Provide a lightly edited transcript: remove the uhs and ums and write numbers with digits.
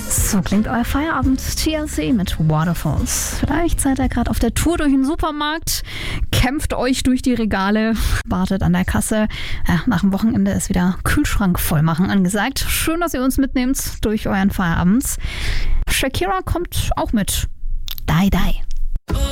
So klingt euer Feierabend. TLC mit Waterfalls. Vielleicht seid ihr gerade auf der Tour durch den Supermarkt, kämpft euch durch die Regale, wartet an der Kasse. Ja, nach dem Wochenende ist wieder Kühlschrank voll machen angesagt. Schön, dass ihr uns mitnehmt durch euren Feierabend. Shakira kommt auch mit. Die Die.